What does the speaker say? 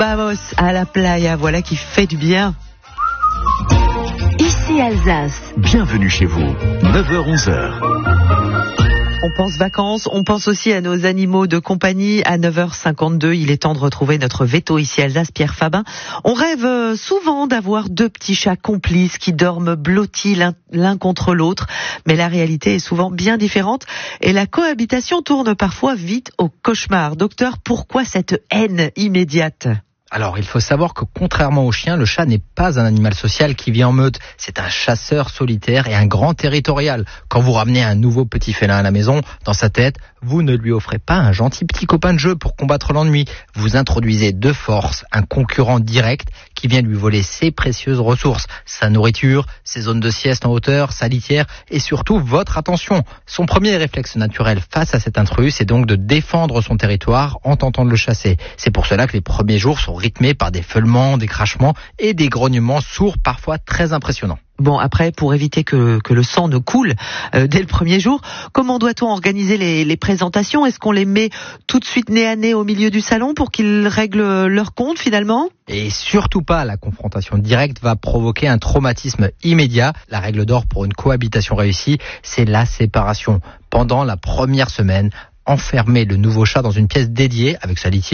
Vamos à la playa, voilà qui fait du bien. Ici Alsace. Bienvenue chez vous, 9h-11h. On pense vacances, on pense aussi à nos animaux de compagnie. À 9h52, il est temps de retrouver notre veto ici Alsace, Pierre Fabin. On rêve souvent d'avoir deux petits chats complices qui dorment blottis l'un contre l'autre. Mais la réalité est souvent bien différente et la cohabitation tourne parfois vite au cauchemar. Docteur, pourquoi cette haine immédiate ? Alors, il faut savoir que contrairement au chien, le chat n'est pas un animal social qui vit en meute. C'est un chasseur solitaire et un grand territorial. Quand vous ramenez un nouveau petit félin à la maison, dans sa tête, vous ne lui offrez pas un gentil petit copain de jeu pour combattre l'ennui. Vous introduisez de force un concurrent direct qui vient lui voler ses précieuses ressources, sa nourriture, ses zones de sieste en hauteur, sa litière et surtout votre attention. Son premier réflexe naturel face à cet intrus, c'est donc de défendre son territoire en tentant de le chasser. C'est pour cela que les premiers jours sont rythmés par des feulements, des crachements et des grognements sourds parfois très impressionnants. Bon, après, pour éviter que le sang ne coule dès le premier jour, comment doit-on organiser les présentations ? Est-ce qu'on les met tout de suite nez à nez au milieu du salon pour qu'ils règlent leur compte finalement ? Et surtout pas, la confrontation directe va provoquer un traumatisme immédiat. La règle d'or pour une cohabitation réussie, c'est la séparation. Pendant la première semaine, enfermez le nouveau chat dans une pièce dédiée avec sa litière